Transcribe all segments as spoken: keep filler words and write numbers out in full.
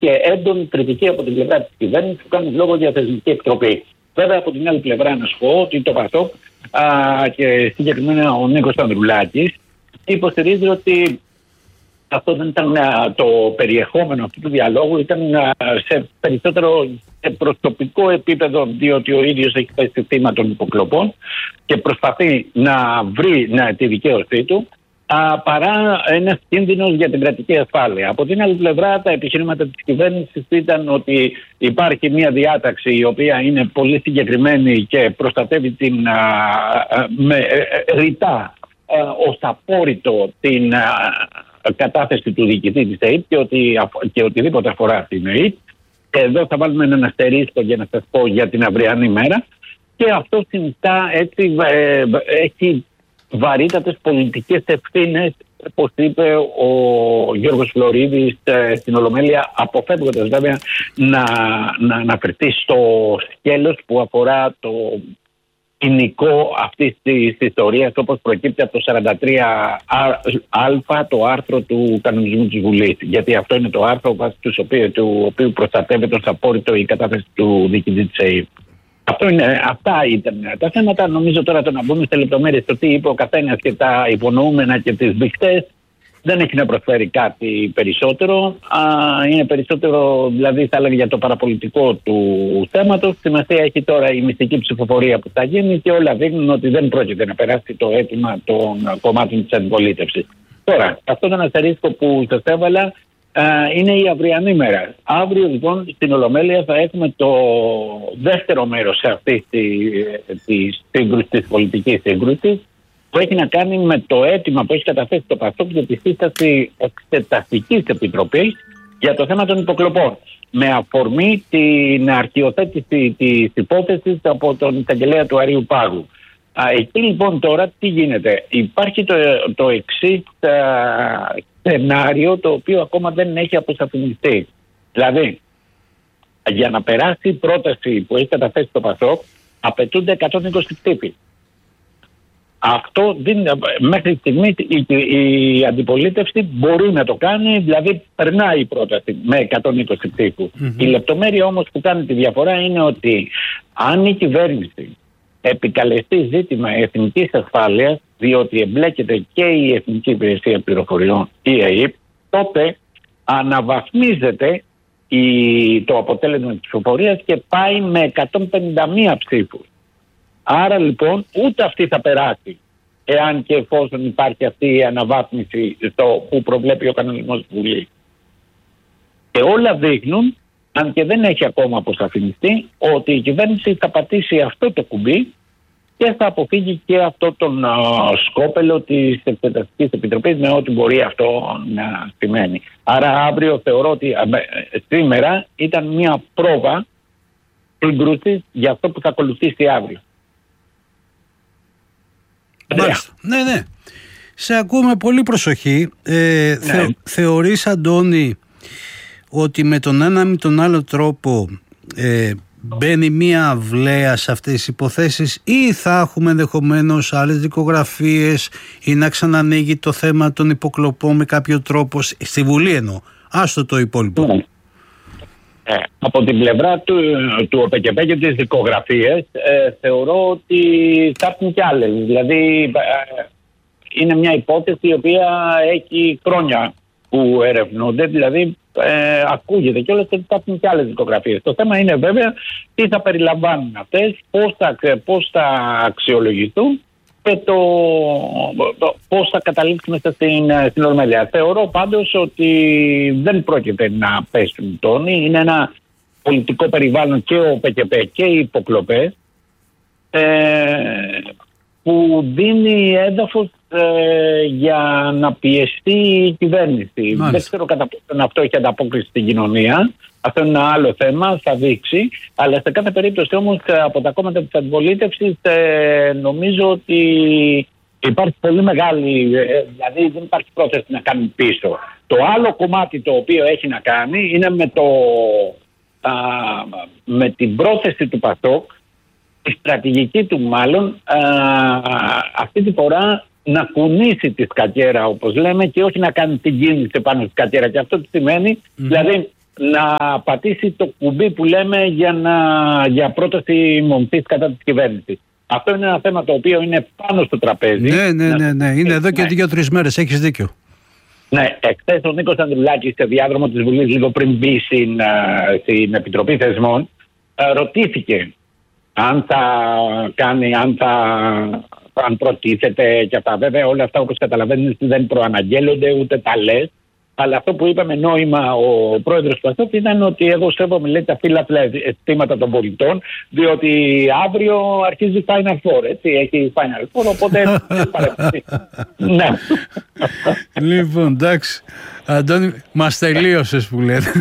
και έντονη κριτική από την πλευρά της κυβέρνησης που κάνει λόγο για θεσμική επιτροπή. Βέβαια, από την άλλη πλευρά, να σου πω ότι το ΠΑΣΟΚ και συγκεκριμένα ο Νίκος Ανδρουλάκης υποστηρίζει ότι αυτό δεν ήταν το περιεχόμενο αυτού του διαλόγου, ήταν σε περισσότερο σε προσωπικό επίπεδο, διότι ο ίδιος έχει πέσει θύμα των υποκλοπών και προσπαθεί να βρει να, τη δικαίωσή του, α, παρά ένας κίνδυνος για την κρατική ασφάλεια. Από την άλλη πλευρά, τα επιχειρήματα της κυβέρνησης ήταν ότι υπάρχει μια διάταξη η οποία είναι πολύ συγκεκριμένη και προστατεύει την, α, α, με, ε, ρητά α, ως απόρριτο την α, κατάθεση του διοικητή της ΕΕΠ και, ότι, και οτιδήποτε αφορά την ΕΕΠ. Εδώ θα βάλουμε έναν αστερίσκο για να σας πω για την αυριανή μέρα, και αυτό συνιστά έτσι, ε, έχει βαρύτατες πολιτικές ευθύνες, όπως είπε ο Γιώργος Φλωρίδης ε, στην Ολομέλεια, αποφεύγοντας βέβαια να, να αναφερθεί στο σκέλος που αφορά το ποινικό αυτής της ιστορίας, όπως προκύπτει από το σαράντα τρία α, το άρθρο του κανονισμού της Βουλής. Γιατί αυτό είναι το άρθρο βάσει του οποίου, του οποίου προστατεύεται ως απόρριτο η κατάθεση του διοικητή της ΕΕΠ. Αυτό είναι, αυτά ήταν τα θέματα. Νομίζω τώρα το να μπούμε σε λεπτομέρειες το τι είπε ο καθένας και τα υπονοούμενα και τις μπιχτές δεν έχει να προσφέρει κάτι περισσότερο. Α, είναι περισσότερο, δηλαδή θα έλεγα, για το παραπολιτικό του θέματος. Σημασία έχει τώρα η μυστική ψηφοφορία που θα γίνει και όλα δείχνουν ότι δεν πρόκειται να περάσει το αίτημα των κομμάτων της αντιπολίτευσης. Τώρα, αυτό το αστερίσκο που σας έβαλα α, είναι η αυριανή μέρα. Αύριο λοιπόν στην Ολομέλεια θα έχουμε το δεύτερο μέρος σε αυτή τη σύγκρουση, της πολιτικής σύγκρουσης, που έχει να κάνει με το αίτημα που έχει καταθέσει το ΠΑΣΟΚ για τη σύσταση εξεταστικής επιτροπής για το θέμα των υποκλοπών, με αφορμή την αρχιοθέτηση της υπόθεσης από τον εισαγγελέα του Αρείου Πάγου. Εκεί λοιπόν τώρα τι γίνεται? Υπάρχει το, το εξής σενάριο, το οποίο ακόμα δεν έχει αποσαφινιστεί. Δηλαδή, για να περάσει η πρόταση που έχει καταθέσει το ΠΑΣΟΚ, απαιτούνται εκατόν είκοσι ψήφοι. Αυτό μέχρι στιγμή η, η αντιπολίτευση μπορεί να το κάνει, δηλαδή περνάει η πρόταση με εκατόν είκοσι ψήφους. Mm-hmm. Η λεπτομέρεια όμως που κάνει τη διαφορά είναι ότι αν η κυβέρνηση επικαλεστεί ζήτημα εθνικής ασφάλειας, διότι εμπλέκεται και η Εθνική Υπηρεσία Πληροφοριών, η ΕΕΠ, τότε αναβαθμίζεται η, το αποτέλεσμα της ψηφοφορίας και πάει με εκατόν πενήντα μία ψήφους. Άρα λοιπόν ούτε αυτή θα περάσει, εάν και εφόσον υπάρχει αυτή η αναβάθμιση στο που προβλέπει ο κανονισμός της Βουλής. Και όλα δείχνουν, αν και δεν έχει ακόμα αποσαφινιστεί, ότι η κυβέρνηση θα πατήσει αυτό το κουμπί και θα αποφύγει και αυτό τον uh, σκόπελο της Εξεταστικής Επιτροπής, με ό,τι μπορεί αυτό να σημαίνει. Άρα αύριο θεωρώ ότι uh, σήμερα ήταν μια πρόβα σύγκρουσης για αυτό που θα ακολουθήσει αύριο. Μάλιστα. Ναι, ναι. Σε ακούμε πολύ προσοχή. Ε, ναι. θε, θεωρείς, Αντώνη, ότι με τον ένα ή τον άλλο τρόπο ε, μπαίνει μία αυλαία σε αυτές τις υποθέσεις, ή θα έχουμε ενδεχομένως άλλες δικογραφίες ή να ξανανοίγει το θέμα των υποκλοπών με κάποιο τρόπο στη Βουλή, εννοώ, άστο το υπόλοιπο? Ναι. Ε, από την πλευρά του, του ΟΠΕΚΕΠΕ και τις δικογραφίες ε, θεωρώ ότι θα έρθουν κι άλλες. Δηλαδή ε, είναι μια υπόθεση η οποία έχει χρόνια που ερευνούνται, δηλαδή ε, ακούγεται κιόλας ότι θα έρθουν κι άλλες δικογραφίες. Το θέμα είναι βέβαια τι θα περιλαμβάνουν αυτές, πώς θα, πώς θα αξιολογηθούν και το, το πώς θα καταλήξουμε στην, στην Ολομέλεια. Θεωρώ πάντως ότι δεν πρόκειται να πέσουν τόνοι. Είναι ένα πολιτικό περιβάλλον και ο ΠΚΠ και οι υποκλοπές ε, που δίνει έδαφος ε, για να πιεστεί η κυβέρνηση. Μάλιστα. Δεν ξέρω κατά πόσο αυτό έχει ανταπόκριση στην κοινωνία. Αυτό είναι ένα άλλο θέμα, θα δείξει. Αλλά σε κάθε περίπτωση όμως από τα κόμματα της αντιπολίτευσης ε, νομίζω ότι υπάρχει πολύ μεγάλη, ε, δηλαδή δεν υπάρχει πρόθεση να κάνουν πίσω. Το άλλο κομμάτι το οποίο έχει να κάνει είναι με, το, α, με την πρόθεση του ΠΑΣΟΚ, τη στρατηγική του μάλλον, α, αυτή τη φορά να κουνήσει τη σκακέρα όπως λέμε και όχι να κάνει την κίνηση πάνω στη σκακέρα. Και αυτό τι σημαίνει, mm. δηλαδή να πατήσει το κουμπί που λέμε για, να, για πρόταση μομφής κατά της κυβέρνησης. Αυτό είναι ένα θέμα το οποίο είναι πάνω στο τραπέζι. Ναι, ναι, ναι, ναι. είναι εδώ και ναι. δύο-τρεις μέρες, έχεις δίκιο. Ναι, εχθές ο Νίκος Ανδρουλάκης σε διάδρομο της Βουλής λίγο πριν μπει στην, στην Επιτροπή Θεσμών ρωτήθηκε αν θα κάνει, αν θα αν προτίθεται και αυτά. Βέβαια όλα αυτά όπως καταλαβαίνεις δεν προαναγγέλλονται ούτε τα λες. Αλλά αυτό που είπε με νόημα ο πρόεδρος του Πασόκ ήταν ότι εγώ σέβομαι, λέει, τα φύλαθλα αισθήματα των πολιτών, διότι αύριο αρχίζει Final Four, έτσι, έχει Final Four, οπότε ναι. Λοιπόν, εντάξει. Αντώνη, μας τελείωσες που λέτε.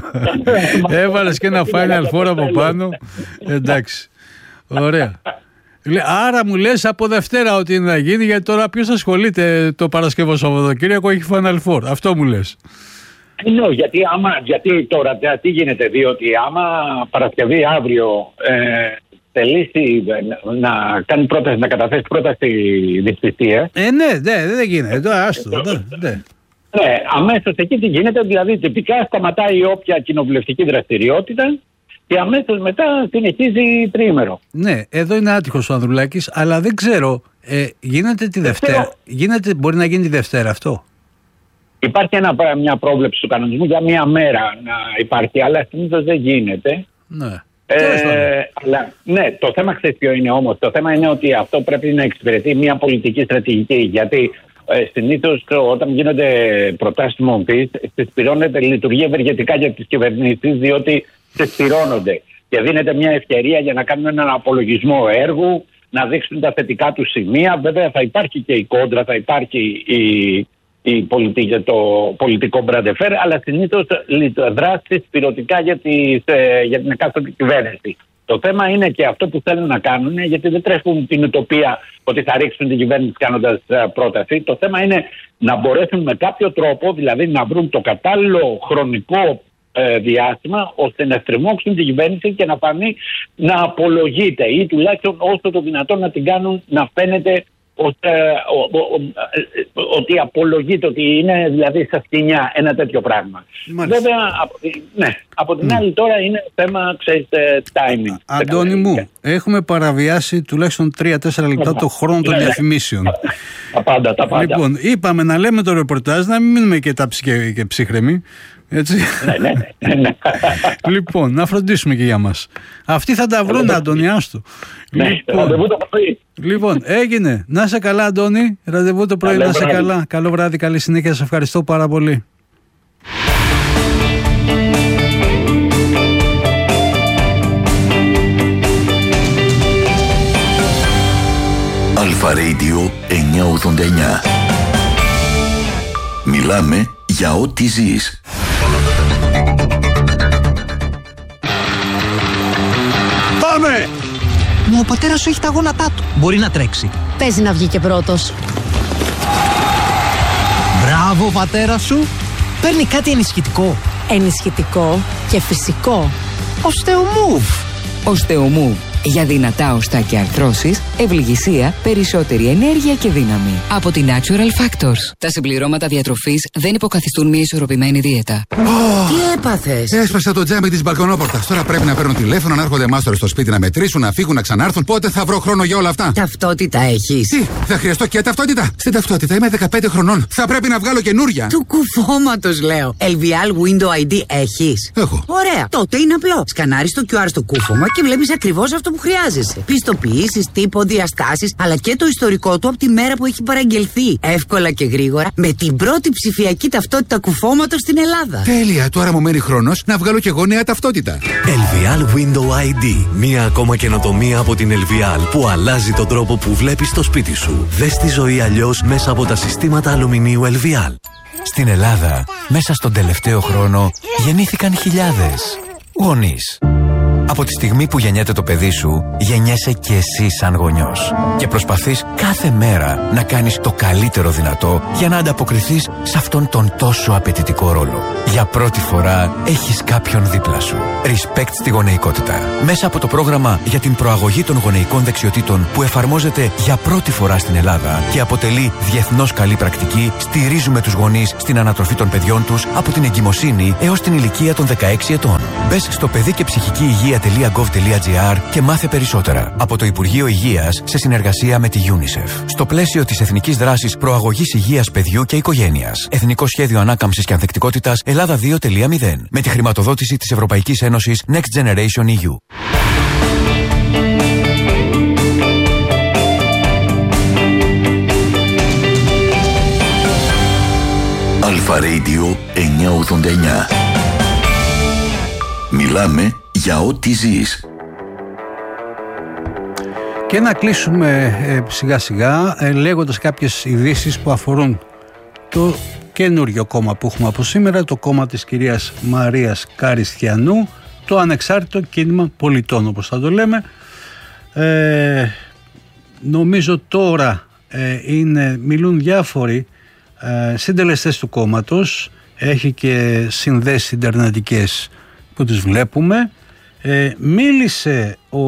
Έβαλες και ένα Final Four από πάνω. Εντάξει. Ωραία. Άρα μου λες από Δευτέρα ότι είναι να γίνει, γιατί τώρα ποιος ασχολείται το Παρασκευό Σαββατοκύριακο, έχει Final Four. Αυτό μου λες. Ναι, γιατί, άμα, γιατί τώρα τι γίνεται, διότι άμα Παρασκευή αύριο ε, θελήσει να κάνει πρόταση, να καταθέσει πρόταση δυσπιστία. Ε, ναι, ναι, δεν γίνεται. Τώρα άστο. Ναι, αμέσως εκεί τι γίνεται, δηλαδή τυπικά σταματάει όποια κοινοβουλευτική δραστηριότητα. Και αμέσως μετά συνεχίζει τριήμερο. Ναι, εδώ είναι άτυχος ο Ανδρουλάκης, αλλά δεν ξέρω, ε, γίνεται τη Δευτέρα. Γίνεται, μπορεί να γίνει τη Δευτέρα αυτό. Υπάρχει ένα, μια πρόβλεψη του κανονισμού για μία μέρα να υπάρχει, αλλά συνήθως δεν γίνεται. Ναι. Ε, αλλά, ναι, το θέμα ξέρεις ποιο είναι όμως. Το θέμα είναι ότι αυτό πρέπει να εξυπηρετεί μια πολιτική στρατηγική. Γιατί ε, συνήθως όταν γίνονται προτάσεις μορφής, συσπηρώνεται, λειτουργεί ευεργετικά για τις κυβερνήσεις, διότι συσπηρώνονται και δίνεται μια ευκαιρία για να κάνουν έναν απολογισμό έργου, να δείξουν τα θετικά του σημεία. Βέβαια θα υπάρχει και η κόντρα, θα υπάρχει η, η πολιτική, το πολιτικό μπραντεφέρ, αλλά συνήθως δράσει συσπηρωτικά για, για την εκάστοτε κυβέρνηση. Το θέμα είναι και αυτό που θέλουν να κάνουν, γιατί δεν τρέχουν την ουτοπία ότι θα ρίξουν την κυβέρνηση κάνοντας πρόταση. Το θέμα είναι να μπορέσουν με κάποιο τρόπο, δηλαδή να βρουν το κατάλληλο χρονικό διάστημα ώστε να στριμώξουν την κυβέρνηση και να φανεί να απολογείται ή τουλάχιστον όσο το δυνατόν να την κάνουν να φαίνεται ότι απολογείται, ότι είναι δηλαδή στα σκηνιά ένα τέτοιο πράγμα. Μάλιστα. Βέβαια, από, ναι, από την mm. άλλη τώρα είναι θέμα, ξέρεις, timing. Αντώνη μου, έχουμε παραβιάσει τουλάχιστον τρία τέσσερα λεπτά το χρόνο των διαφημίσεων. Τα πάντα, τα πάντα. Λοιπόν, είπαμε να λέμε το ρεπορτάζ, να μην μείνουμε και, τα ψυχε, και ψύχρεμοι. Έτσι. Ναι, ναι, ναι. Λοιπόν, να φροντίσουμε και για μας. Αυτοί θα τα βρουν, Αντώνη, άστο. Ναι, λοιπόν, ραντεβού το πρωί. Λοιπόν, έγινε. Να σε καλά, Αντώνη. Ραντεβού το πρωί, να σε καλά. Καλό βράδυ, καλή συνέχεια. Σας ευχαριστώ πάρα πολύ. Αλφα Radio εννιακόσια ογδόντα εννιά. Μιλάμε για ό,τι ζεις. Πάμε! Μα ο πατέρας σου έχει τα γόνατά του. Μπορεί να τρέξει. Παίζει να βγει και πρώτος. Μπράβο, ο πατέρας σου. Παίρνει κάτι ενισχυτικό. Ενισχυτικό και φυσικό. Οστεομούβ. Οστεομούβ. Για δυνατά οστά και αρθρώσεις, ευληγησία, περισσότερη ενέργεια και δύναμη. Από τη Natural Factors. Τα συμπληρώματα διατροφής δεν υποκαθιστούν μια ισορροπημένη δίαιτα. Oh, τι έπαθες? Έσπασα το τζάμι της μπαλκονόπορτας. Τώρα πρέπει να παίρνω τηλέφωνο, να έρχονται μάστορες στο σπίτι να μετρήσουν, να φύγουν, να ξανάρθουν. Πότε θα βρω χρόνο για όλα αυτά? Ταυτότητα έχεις? Τι, θα χρειαστώ και ταυτότητα? Στην ταυτότητα είμαι δεκαπέντε χρονών. Θα πρέπει να βγάλω καινούρια. Του κουφώματος λέω. ελ βι ελ Window άι ντι έχεις? Έχω. Ωραία. Τότε είναι απλό. Σκανάρεις το κιου αρ στο κούφωμα και βλέπεις ακριβώς αυτό που χρειάζεσαι. Πιστοποιήσεις, τύπο, διαστάσεις, αλλά και το ιστορικό του από τη μέρα που έχει παραγγελθεί. Εύκολα και γρήγορα, με την πρώτη ψηφιακή ταυτότητα κουφώματος στην Ελλάδα. Τέλεια, τώρα μου μένει χρόνος να βγάλω κι εγώ νέα ταυτότητα. ελ βι ελ Window άι ντι. Μία ακόμα καινοτομία από την ελ βι ελ που αλλάζει τον τρόπο που βλέπεις το σπίτι σου. Δες τη ζωή αλλιώς μέσα από τα συστήματα αλουμινίου ελ βι ελ. Στην Ελλάδα, μέσα στον τελευταίο χρόνο, γεννήθηκαν χιλιάδες γονείς. Από τη στιγμή που γεννιέται το παιδί σου, γεννιέσαι και εσύ σαν γονιός. Και προσπαθείς κάθε μέρα να κάνεις το καλύτερο δυνατό για να ανταποκριθείς σε αυτόν τον τόσο απαιτητικό ρόλο. Για πρώτη φορά έχεις κάποιον δίπλα σου. Respect στη γονεϊκότητα. Μέσα από το πρόγραμμα για την προαγωγή των γονεϊκών δεξιοτήτων που εφαρμόζεται για πρώτη φορά στην Ελλάδα και αποτελεί διεθνώς καλή πρακτική, στηρίζουμε τους γονείς στην ανατροφή των παιδιών τους από την εγκυμοσύνη έως την ηλικία των δεκαέξι ετών. Μπες στο παιδί και ψυχική υγεία τελεία γκοβ τελεία τζι άρ και μάθε περισσότερα. Από το Υπουργείο Υγείας σε συνεργασία με τη UNICEF. Στο πλαίσιο της Εθνικής Δράσης Προαγωγής Υγείας Παιδιού και Οικογένειας. Εθνικό Σχέδιο Ανάκαμψης και Ανθεκτικότητας Ελλάδα δύο τελεία μηδέν. Με τη χρηματοδότηση της Ευρωπαϊκής Ένωσης Next Generation ι γιου. Αλφα Radio εννιακόσια ογδόντα εννιά. Μιλάμε για ό,τι ζεις. Και να κλείσουμε ε, σιγά σιγά ε, λέγοντας κάποιες ειδήσεις που αφορούν το καινούριο κόμμα που έχουμε από σήμερα, το κόμμα της κυρίας Μαρίας Καριστιανού, το Ανεξάρτητο Κίνημα Πολιτών όπως θα το λέμε. Ε, νομίζω τώρα ε, είναι, μιλούν διάφοροι ε, συντελεστές του κόμματος, έχει και συνδέσεις ιντερνετικές που τις βλέπουμε. Ε, μίλησε ο,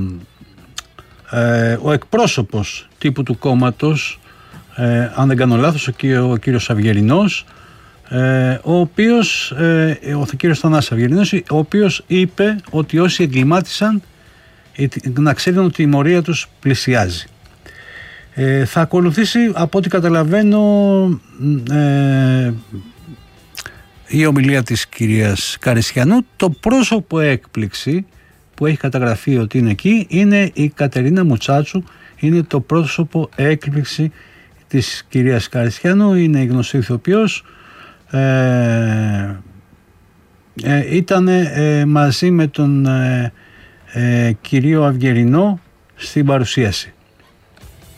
ε, ο εκπρόσωπος τύπου του κόμματος, ε, αν δεν κάνω λάθος, ο, κύριο, ο κύριος Αυγερινός, ε, ο οποίος, ε, ο κύριος Θανάσης Αυγερινός, ο οποίος είπε ότι όσοι εγκλημάτισαν να ξέρουν ότι η μορία τους πλησιάζει. Ε, θα ακολουθήσει, από ό,τι καταλαβαίνω, ε, η ομιλία της κυρίας Καριστιανού. Το πρόσωπο έκπληξη που έχει καταγραφεί ότι είναι εκεί είναι η Κατερίνα Μουτσάτσου, είναι το πρόσωπο έκπληξη της κυρίας Καριστιανού, είναι η γνωστή ηθοποιός. Ε, ε, ήταν ε, μαζί με τον ε, ε, κύριο Αυγερινό στην παρουσίαση.